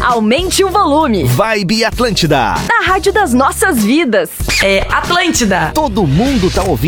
Aumente o volume. Vibe Atlântida. Na rádio das nossas vidas. É Atlântida. Todo mundo tá ouvindo.